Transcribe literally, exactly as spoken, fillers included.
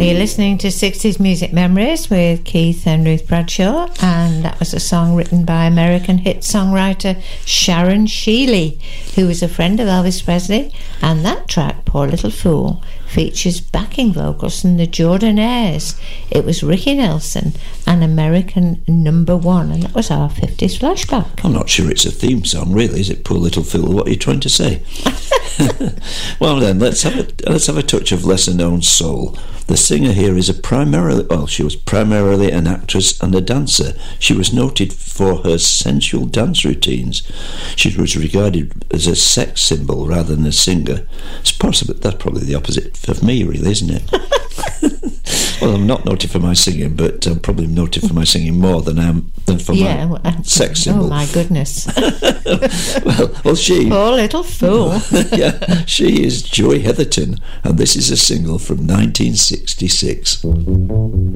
You're listening to sixties Music Memories with Keith and Ruth Bradshaw, and that was a song written by American hit songwriter Sharon Sheeley, who was a friend of Elvis Presley, and that track, Poor Little Fool, features backing vocals from the Jordanaires. It was Ricky Nelson, an American number one, and that was our fifties flashback. I'm not sure it's a theme song, really, is it? Poor Little Fool. What are you trying to say? Well then, let's have a let's have a touch of lesser known soul. The singer here is a primarily well, she was primarily an actress and a dancer. She was noted for her sensual dance routines. She was regarded as a sex symbol rather than a singer. It's possible that's probably the opposite of me, really, isn't it? Well, I'm not noted for my singing, but I'm probably noted for my singing more than I am than for yeah, my well, sex symbol. Oh my goodness! well, well, she poor little fool. Yeah, she is Joy Heatherton, and this is a single from nineteen sixty-six.